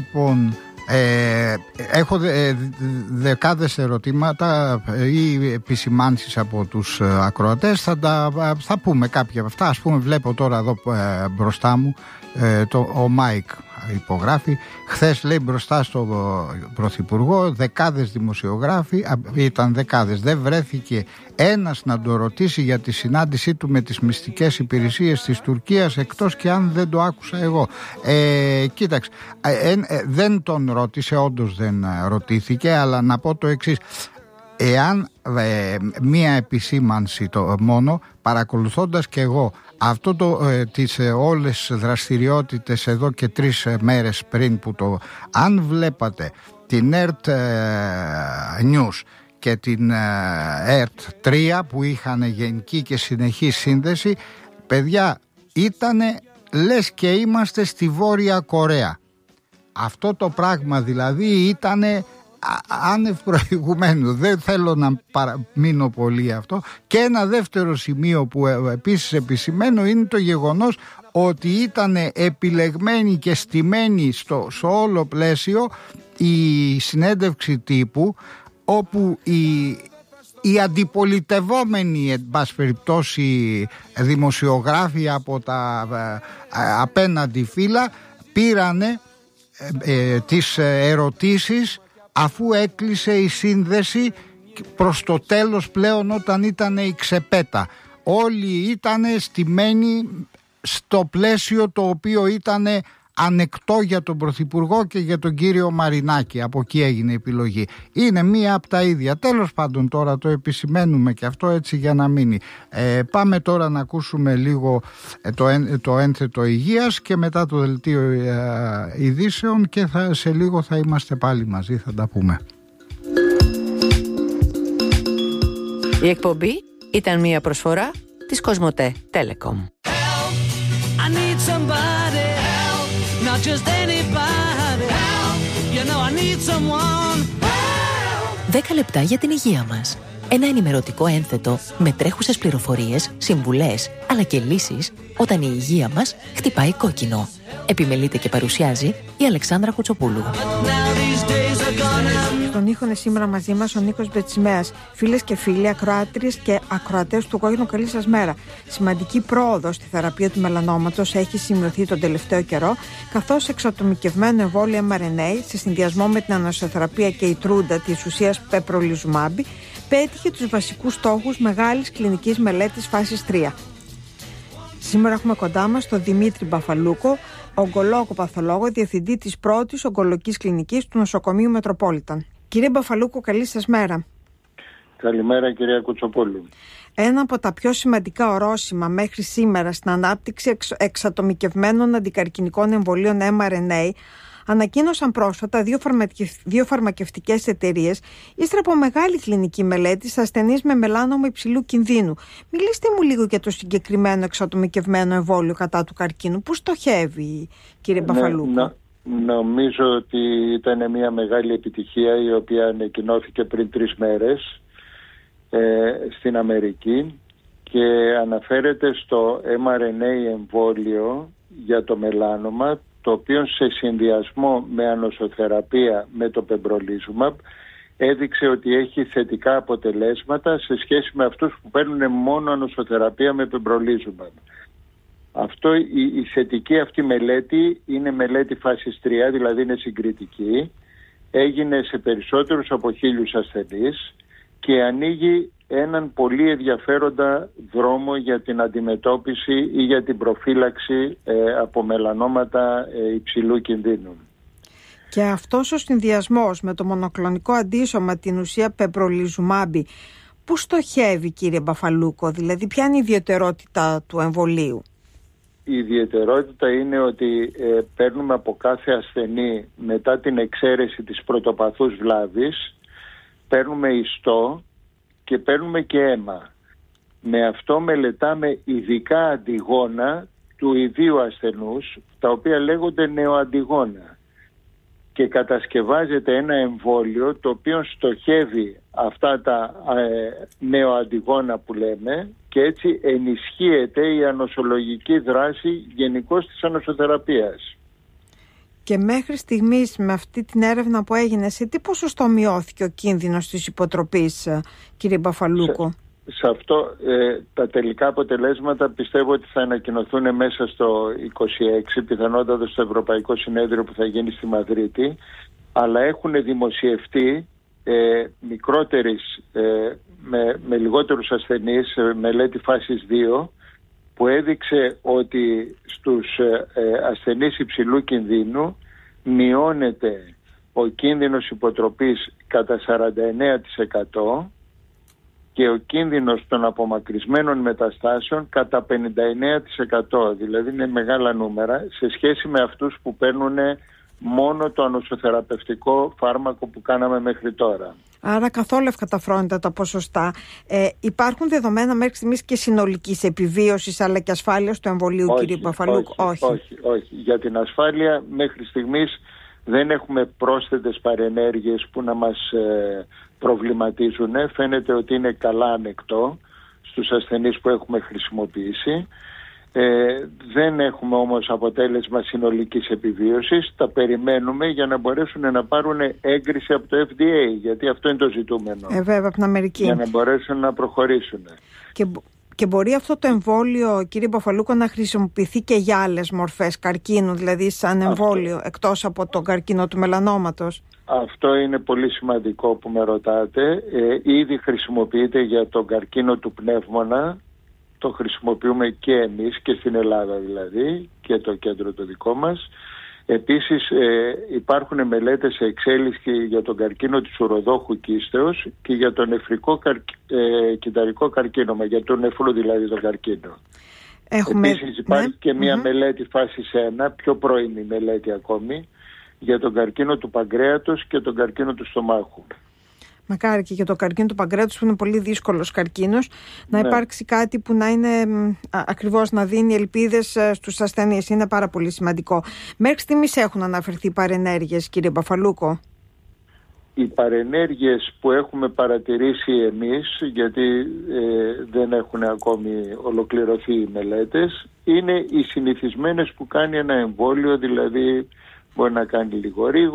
Λοιπόν, έχω δεκάδες ερωτήματα ή επισημάνσεις από τους ακροατές. Θα πούμε κάποια από αυτά. Ας πούμε, βλέπω τώρα εδώ μπροστά μου ο Μάικ υπογράφει. Χθες, λέει, μπροστά στο Πρωθυπουργό δεκάδες δημοσιογράφοι, ήταν δεκάδες, δεν βρέθηκε ένας να το ρωτήσει για τη συνάντησή του με τις μυστικές υπηρεσίες της Τουρκίας, εκτός και αν δεν το άκουσα εγώ. Κοίταξε, δεν τον ρώτησε, όντως δεν ρωτήθηκε, αλλά να πω το εξής. Εάν μία επισήμανση μόνο, παρακολουθώντας και εγώ αυτό τις όλες δραστηριότητες εδώ και 3 μέρες πριν που αν βλέπατε την ΕΡΤ News και την ΕΡΤ 3 που είχαν γενική και συνεχή σύνδεση, παιδιά, ήτανε λες και είμαστε στη Βόρεια Κορέα. Αυτό το πράγμα δηλαδή ήτανε άνευ προηγουμένου. Δεν θέλω να παραμείνω πολύ αυτό. Και ένα δεύτερο σημείο που επίσης επισημαίνω είναι το γεγονός ότι ήταν επιλεγμένη και στημένη στο όλο πλαίσιο η συνέντευξη τύπου, όπου οι αντιπολιτευόμενοι, εν πάση περιπτώσει, δημοσιογράφοι από τα απέναντι φύλλα πήρανε τις ερωτήσεις αφού έκλεισε η σύνδεση προς το τέλος, πλέον όταν ήταν η ξεπέτα. Όλοι ήταν στημένοι στο πλαίσιο το οποίο ήταν ανεκτό για τον Πρωθυπουργό και για τον κύριο Μαρινάκη. Από εκεί έγινε η επιλογή. Είναι μία από τα ίδια. Τέλος πάντων, τώρα το επισημαίνουμε και αυτό έτσι για να μείνει. Πάμε τώρα να ακούσουμε λίγο το ένθετο υγείας και μετά το δελτίο ειδήσεων και σε λίγο θα είμαστε πάλι μαζί, θα τα πούμε. Η εκπομπή ήταν μία προσφορά της Κοσμοτέ Telecom. Not just anybody. You know I need someone. 10 λεπτά για την υγεία μας. Ένα ενημερωτικό ένθετο με τρέχουσες πληροφορίες, συμβουλές, αλλά και λύσεις όταν η υγεία μας χτυπάει κόκκινο. Επιμελείται και παρουσιάζει η Αλεξάνδρα Κουτσοπούλου. Στον ήχο είναι σήμερα μαζί μας ο Νίκος Μπετσιμέας. Φίλες και φίλοι, ακροάτριες και ακροατές του Κόκκινου, καλή σας μέρα. Σημαντική πρόοδος στη θεραπεία του μελανόματος έχει σημειωθεί τον τελευταίο καιρό, καθώς εξατομικευμένο εμβόλιο mRNA σε συνδυασμό με την ανασωθεραπεία και η τρούντα της ουσίας πεπρολιζουμάμπι πέτυχε τους βασικούς στόχους μεγάλης κλινικής μελέτης φάσης 3. Σήμερα έχουμε κοντά μας τον Δημήτρη Μπαφαλούκο, ογκολόγο παθολόγο, διευθυντή της πρώτης ογκολογικής κλινικής του νοσοκομείου Μετροπόλιταν. Κύριε Μπαφαλούκο, καλή σας μέρα. Καλημέρα, κυρία Κουτσοπούλου. Ένα από τα πιο σημαντικά ορόσημα μέχρι σήμερα στην ανάπτυξη εξατομικευμένων αντικαρκινικών εμβολίων mRNA ανακοίνωσαν πρόσφατα δύο φαρμακευτικές εταιρείες ύστερα από μεγάλη κλινική μελέτη σε ασθενείς με μελάνομο υψηλού κινδύνου. Μιλήστε μου λίγο για το συγκεκριμένο εξατομικευμένο εμβόλιο κατά του καρκίνου. Πού στοχεύει, κύριε Μπαφαλούκο? Νομίζω ότι ήταν μια μεγάλη επιτυχία η οποία ανακοινώθηκε πριν 3 μέρες στην Αμερική και αναφέρεται στο mRNA εμβόλιο για το μελάνομα, το οποίο σε συνδυασμό με ανοσοθεραπεία με το πεμπρολίζουμαμπ έδειξε ότι έχει θετικά αποτελέσματα σε σχέση με αυτούς που παίρνουν μόνο ανοσοθεραπεία με πεμπρολίζουμαμπ. Η θετική αυτή μελέτη είναι μελέτη φάσης 3, δηλαδή είναι συγκριτική, έγινε σε περισσότερους από 1.000 ασθενείς και ανοίγει έναν πολύ ενδιαφέροντα δρόμο για την αντιμετώπιση ή για την προφύλαξη από μελανόματα υψηλού κινδύνου. Και αυτός ο συνδυασμός με το μονοκλονικό αντίσωμα την ουσία πεπρολιζουμάμπι, πού στοχεύει, κύριε Μπαφαλούκο, δηλαδή ποια είναι η ιδιαιτερότητα του εμβολίου? Η ιδιαιτερότητα είναι ότι παίρνουμε από κάθε ασθενή μετά την εξαίρεση της πρωτοπαθούς βλάβης, παίρνουμε ιστό και παίρνουμε και αίμα. Με αυτό μελετάμε ειδικά αντιγόνα του ιδίου ασθενούς, τα οποία λέγονται νεοαντιγόνα. Και κατασκευάζεται ένα εμβόλιο το οποίο στοχεύει αυτά τα νεοαντιγόνα που λέμε και έτσι ενισχύεται η ανοσολογική δράση γενικώς της ανοσοθεραπείας. Και μέχρι στιγμής με αυτή την έρευνα που έγινε, σε τι ποσοστό μειώθηκε ο κίνδυνος της υποτροπής, κύριε Μπαφαλούκο? Σε αυτό τα τελικά αποτελέσματα πιστεύω ότι θα ανακοινωθούν μέσα στο 26, πιθανότατα στο Ευρωπαϊκό Συνέδριο που θα γίνει στη Μαδρίτη, αλλά έχουν δημοσιευτεί μικρότερες, με λιγότερους ασθενείς, μελέτη φάσης 2, που έδειξε ότι στους ασθενείς υψηλού κινδύνου μειώνεται ο κίνδυνος υποτροπής κατά 49% και ο κίνδυνος των απομακρυσμένων μεταστάσεων κατά 59%. Δηλαδή είναι μεγάλα νούμερα σε σχέση με αυτούς που παίρνουν μόνο το ανοσοθεραπευτικό φάρμακο που κάναμε μέχρι τώρα. Άρα καθόλου ευκαταφρόνητα τα ποσοστά. Υπάρχουν δεδομένα μέχρι στιγμής και συνολικής επιβίωσης αλλά και ασφάλειας του εμβολίου, κύριε Μπαφαλούκο? Όχι. Για την ασφάλεια μέχρι στιγμής δεν έχουμε πρόσθετες παρενέργειες που να μας προβληματίζουν. Φαίνεται ότι είναι καλά ανεκτό στους ασθενείς που έχουμε χρησιμοποιήσει. Δεν έχουμε όμως αποτέλεσμα συνολικής επιβίωσης. Τα περιμένουμε για να μπορέσουν να πάρουν έγκριση από το FDA, γιατί αυτό είναι το ζητούμενο. Βέβαια, από την Αμερική. Για να μπορέσουν να προχωρήσουν. Και μπορεί αυτό το εμβόλιο, κύριε Μπαφαλούκο, να χρησιμοποιηθεί και για άλλες μορφές καρκίνου, δηλαδή σαν εμβόλιο, εκτός από τον καρκίνο του μελανόματος? Αυτό είναι πολύ σημαντικό που με ρωτάτε. Ήδη χρησιμοποιείται για τον καρκίνο του πνεύμονα. Το χρησιμοποιούμε και εμείς και στην Ελλάδα δηλαδή, και το κέντρο το δικό μας. Επίσης υπάρχουν μελέτες σε εξέλιξη για τον καρκίνο της ουροδόχου κίστεως και για τον νεφρικό κυταρικό καρκίνωμα, για τον νεφρό δηλαδή τον καρκίνο. Επίσης υπάρχει και μια μελέτη φάσης 1, πιο πρώιμη μελέτη ακόμη, για τον καρκίνο του παγκρέατος και τον καρκίνο του στομάχου. Μακάρι και για το καρκίνο του παγκρέατος, που είναι πολύ δύσκολος καρκίνος, να υπάρξει κάτι που να είναι ακριβώς, να δίνει ελπίδες στους ασθενείς. Είναι πάρα πολύ σημαντικό. Μέχρι στιγμής έχουν αναφερθεί παρενέργειες, κύριε Μπαφαλούκο? Οι παρενέργειες που έχουμε παρατηρήσει εμείς, γιατί δεν έχουν ακόμη ολοκληρωθεί οι μελέτες, είναι οι συνηθισμένες που κάνει ένα εμβόλιο, δηλαδή μπορεί να κάνει λίγο